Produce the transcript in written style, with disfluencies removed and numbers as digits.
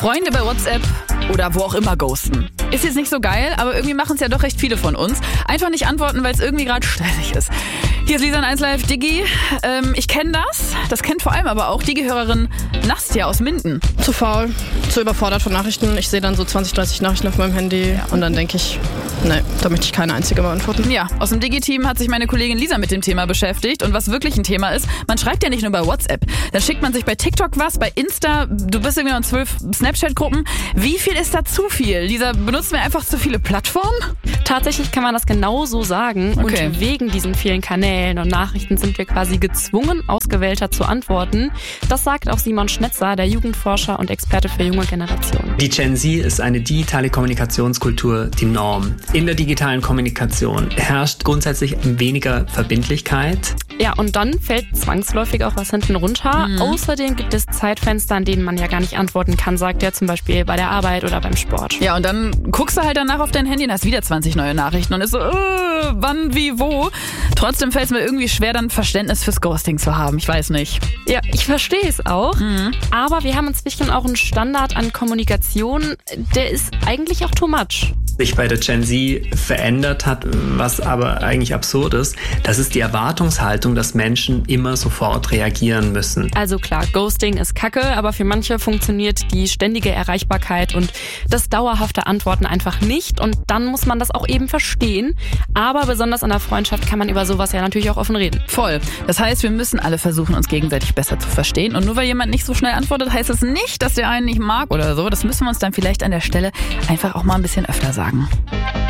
Freunde bei WhatsApp oder wo auch immer ghosten. Ist jetzt nicht so geil, aber irgendwie machen es ja doch recht viele von uns. Einfach nicht antworten, weil es irgendwie gerade stressig ist. Hier ist Lisa in 1 Live Digi. Ich kenne das. Das kennt vor allem aber auch die Gehörerin Nastja aus Minden. Zu faul, zu überfordert von Nachrichten. Ich sehe dann so 20, 30 Nachrichten auf meinem Handy und dann denke ich, nee, da möchte ich keine einzige beantworten. Ja, aus dem Digi-Team hat sich meine Kollegin Lisa mit dem Thema beschäftigt. Und was wirklich ein Thema ist, man schreibt ja nicht nur bei WhatsApp. Dann schickt man sich bei TikTok was, bei Insta. Du bist irgendwie in 12 Snapchat-Gruppen. Wie viel ist da zu viel? Lisa, benutzen wir einfach zu viele Plattformen? Tatsächlich kann man das genau so sagen. Okay. Und wegen diesen vielen Kanälen und Nachrichten sind wir quasi gezwungen, ausgewählter zu antworten. Das sagt auch Simon Schnetzer, der Jugendforscher und Experte für junge Generationen. Die Gen Z ist eine digitale Kommunikationskultur, die Norm. In der digitalen Kommunikation herrscht grundsätzlich weniger Verbindlichkeit. Ja, und dann fällt zwangsläufig auch was hinten runter. Außerdem gibt es Zeitfenster, an denen man ja gar nicht antworten kann, sagt er zum Beispiel bei der Arbeit oder beim Sport. Ja, und dann guckst du halt danach auf dein Handy und hast wieder 20 neue Nachrichten und ist so, wann, wie, wo. Trotzdem fällt es mir irgendwie schwer, dann Verständnis fürs Ghosting zu haben. Ich weiß nicht. Ja, ich verstehe es auch. Aber wir haben inzwischen auch einen Standard an Kommunikation, der ist eigentlich auch too much. Sich bei der Gen Z verändert hat, was aber eigentlich absurd ist, das ist die Erwartungshaltung, dass Menschen immer sofort reagieren müssen. Also klar, Ghosting ist Kacke, aber für manche funktioniert die ständige Erreichbarkeit und das dauerhafte Antworten einfach nicht und dann muss man das auch eben verstehen. Aber besonders an der Freundschaft kann man über sowas ja natürlich auch offen reden. Voll. Das heißt, wir müssen alle versuchen, uns gegenseitig besser zu verstehen. Und nur weil jemand nicht so schnell antwortet, heißt es nicht, dass der einen nicht mag oder so. Das müssen wir uns dann vielleicht an der Stelle einfach auch mal ein bisschen öfter sagen.